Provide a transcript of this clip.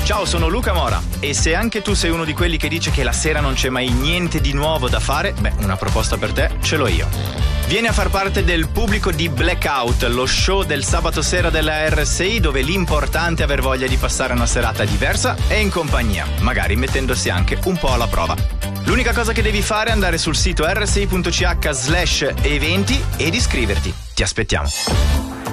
Ciao, sono Luca Mora e se anche tu sei uno di quelli che dice che la sera non c'è mai niente di nuovo da fare, una proposta per te ce l'ho io. Vieni a far parte del pubblico di Blackout, lo show del sabato sera della RSI, dove l'importante è aver voglia di passare una serata diversa e in compagnia, magari mettendosi anche un po' alla prova. L'unica cosa che devi fare è andare sul sito rsi.ch/eventi ed iscriverti. Ti aspettiamo.